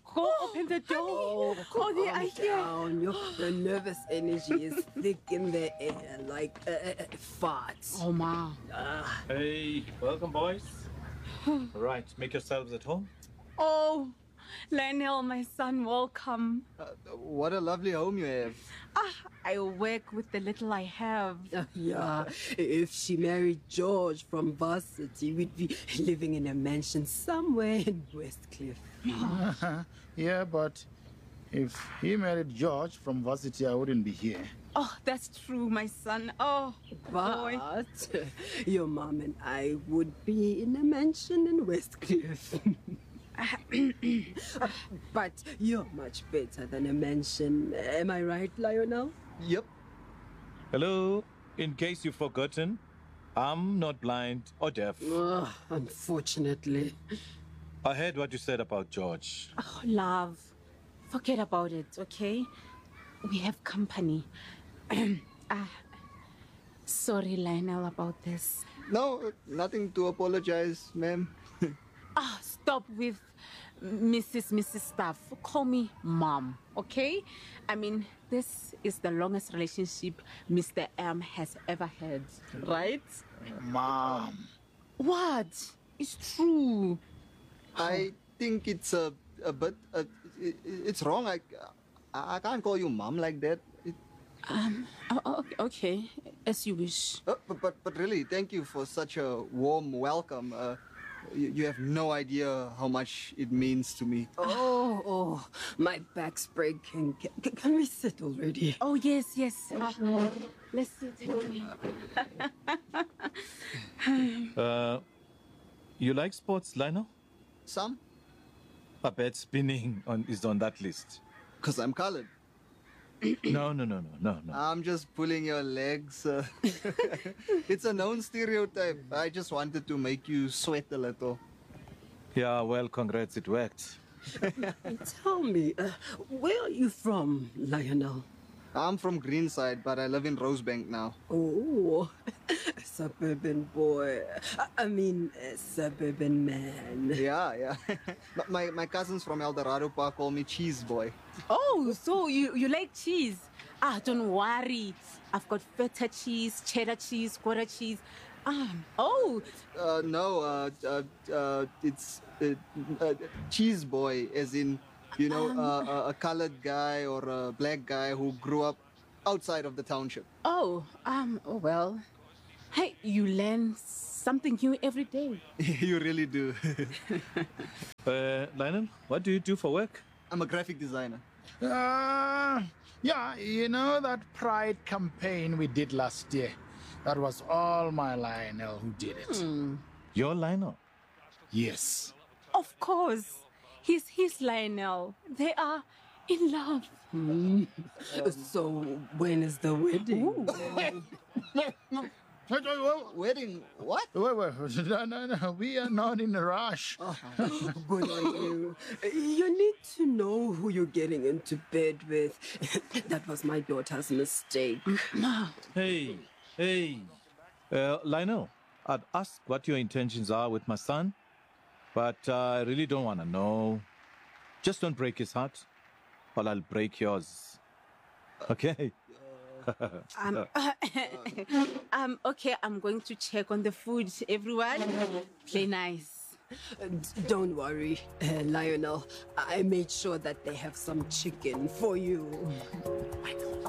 Go open the door. Oh, they are here. Down. The nervous energy is thick in the air, like farts. Oh, ma. Hey, welcome, boys. Right, make yourselves at home. Oh, Lionel, my son, welcome. What a lovely home you have. I work with the little I have. Yeah, if she married George from Varsity, we'd be living in a mansion somewhere in Westcliff. Yeah, but if he married George from Varsity, I wouldn't be here. Oh, that's true, my son. Oh, boy. But your mom and I would be in a mansion in Westcliff. But you're much better than a mansion. Am I right, Lionel? Yep. Hello. In case you've forgotten, I'm not blind or deaf. Unfortunately. I heard what you said about George. Oh, love. Forget about it, okay? We have company. Sorry, Lionel, about this. No, nothing to apologize, ma'am. Stop with Mrs. stuff. Call me Mom, okay? I mean, this is the longest relationship Mr. M has ever had, right? Mom. What? It's true. I think it's a bit... it's wrong. I can't call you mom like that. Okay, as you wish. But really, thank you for such a warm welcome. You have no idea how much it means to me. Oh, my back's breaking. Can we sit already? Oh, yes. Let's sit. You like sports, Lionel? Some? I bet spinning is on that list. Because I'm colored. No. I'm just pulling your legs. It's a known stereotype. I just wanted to make you sweat a little. Yeah, well, congrats, it worked. Tell me, where are you from, Lionel? I'm from Greenside, but I live in Rosebank now. Oh, suburban boy. I mean, suburban man. Yeah. my cousins from El Dorado Park call me Cheese Boy. Oh, so you like cheese? Don't worry. I've got feta cheese, cheddar cheese, quarter cheese. It's Cheese Boy, as in, a colored guy or a black guy who grew up outside of the township. Well. Hey, you learn something new every day. You really do. Lionel, what do you do for work? I'm a graphic designer. Yeah, you know that Pride campaign we did last year? That was all my Lionel who did it. Your Lionel? Yes. Of course. He's his Lionel. They are in love. So, when is the wedding? Wedding? What? Wait. No. We are not in a rush. Good on you. You need to know who you're getting into bed with. That was my daughter's mistake. Hey. Lionel, I'd ask what your intentions are with my son, but I really don't want to know. Just don't break his heart, or I'll break yours. Okay? Okay, I'm going to check on the food. Everyone, play nice. Don't worry, Lionel. I made sure that they have some chicken for you.